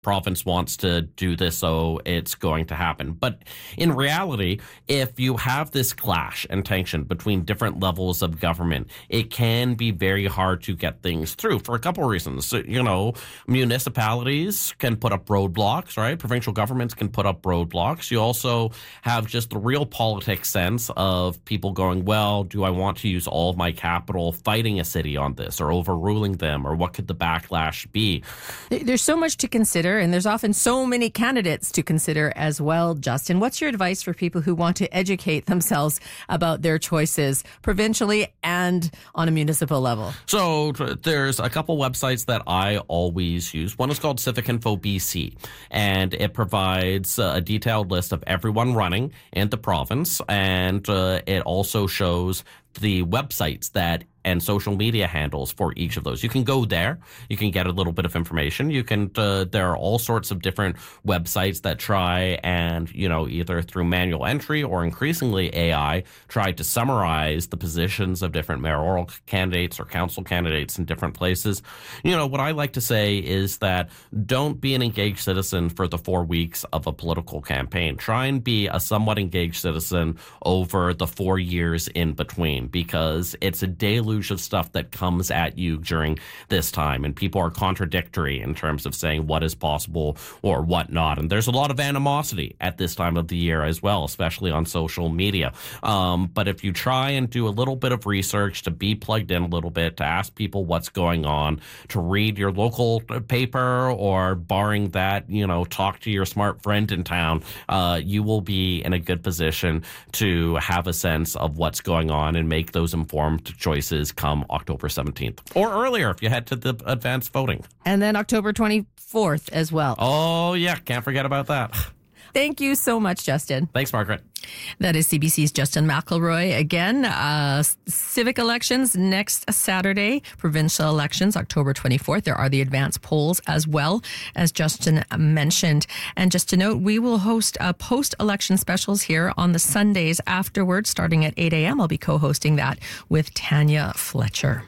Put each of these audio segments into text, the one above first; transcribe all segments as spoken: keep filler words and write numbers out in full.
province wants to do this, so it's going to happen. But in reality, if you have this clash and tension between different levels of government, it can be very hard to get things through for a couple of reasons. So, you know, municipalities can put up roadblocks, right? Provincial governments can put up roadblocks. You also have just the real politics sense of people going, well, do I want to use all of my capital fighting a city on this or overruling them, or what could the backlash be? There's so much to consider, and there's often so many candidates to consider as well. Justin, what's your advice for people who want to educate themselves about their choices provincially and on a municipal level? So there's a couple websites that I always use. One is called Civic Info B C, and it provides a detailed list of everyone running in the province, and uh, it also shows the websites that and social media handles for each of those. You can go there. You can get a little bit of information. You can, uh, there are all sorts of different websites that try and, you know, either through manual entry or increasingly A I, try to summarize the positions of different mayoral candidates or council candidates in different places. You know, what I like to say is that don't be an engaged citizen for the four weeks of a political campaign. Try and be a somewhat engaged citizen over the four years in between, because it's a deluge of stuff that comes at you during this time, and people are contradictory in terms of saying what is possible or what not. And there's a lot of animosity at this time of the year as well, especially on social media. Um, but if you try and do a little bit of research, to be plugged in a little bit, to ask people what's going on, to read your local paper, or barring that, you know, talk to your smart friend in town, uh, you will be in a good position to have a sense of what's going on and make those informed choices come October seventeenth, or earlier if you head to the advanced voting. And then October twenty-fourth as well. Oh, yeah. Can't forget about that. Thank you so much, Justin. Thanks, Margaret. That is C B C's Justin McElroy. Again, uh, civic elections next Saturday, provincial elections October twenty-fourth. There are the advanced polls as well, as Justin mentioned. And just to note, we will host uh, post-election specials here on the Sundays afterwards, starting at eight a.m. I'll be co-hosting that with Tanya Fletcher.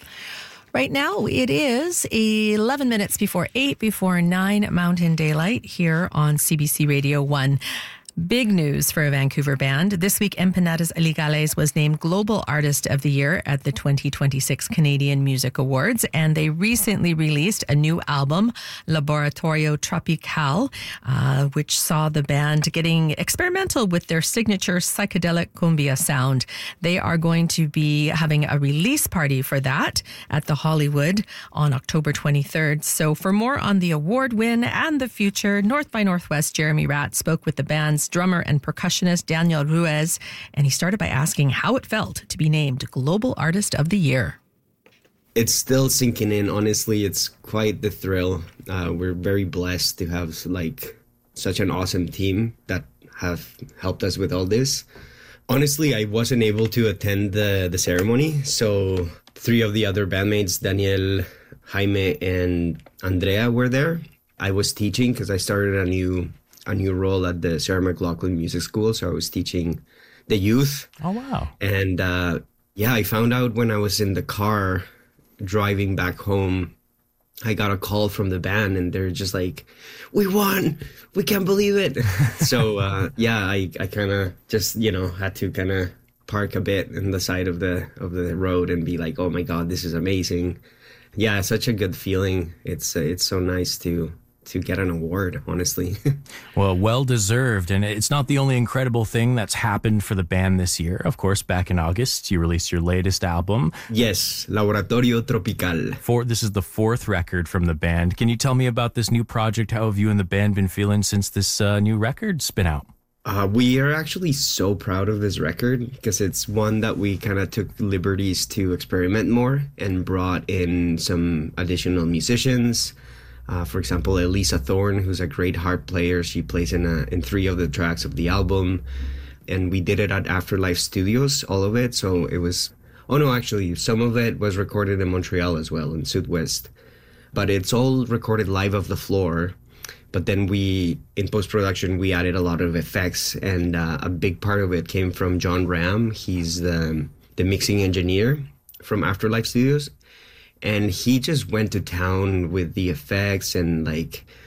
Right now, it is eleven minutes before eight, before nine Mountain Daylight here on C B C Radio one. Big news for a Vancouver band. This week, Empanadas Ilegales was named Global Artist of the Year at the twenty twenty-six Canadian Music Awards, and they recently released a new album, Laboratorio Tropical, uh, which saw the band getting experimental with their signature psychedelic cumbia sound. They are going to be having a release party for that at the Hollywood on October twenty-third. So for more on the award win and the future, North by Northwest Jeremy Ratt spoke with the band's drummer and percussionist Daniel Ruiz, and he started by asking how it felt to be named Global Artist of the Year. It's still sinking in. Honestly, it's quite the thrill. Uh, we're very blessed to have like such an awesome team that have helped us with all this. Honestly, I wasn't able to attend the, the ceremony, so three of the other bandmates, Daniel, Jaime, and Andrea, were there. I was teaching because I started a new a new role at the Sarah McLachlan Music School. So I was teaching the youth. Oh, wow. And uh, yeah, I found out when I was in the car driving back home, I got a call from the band and they're just like, we won, we can't believe it. So uh, yeah, I, I kind of just, you know, had to kind of park a bit in the side of the of the road and be like, oh my God, this is amazing. Yeah, such a good feeling. It's uh, it's so nice to to get an award, honestly. Well, well-deserved. And it's not the only incredible thing that's happened for the band this year. Of course, back in August, you released your latest album. Yes, Laboratorio Tropical. For, this is the fourth record from the band. Can you tell me about this new project? How have you and the band been feeling since this uh, new record's been out? Uh, we are actually so proud of this record because it's one that we kind of took liberties to experiment more and brought in some additional musicians. Uh, for example, Elisa Thorne, who's a great harp player. She plays in a, in three of the tracks of the album. And we did it at Afterlife Studios, all of it. So it was, oh no, actually, some of it was recorded in Montreal as well, in Southwest. But it's all recorded live off the floor. But then we, in post-production, we added a lot of effects. And uh, a big part of it came from John Ram. He's the, the mixing engineer from Afterlife Studios. And he just went to town with the effects and like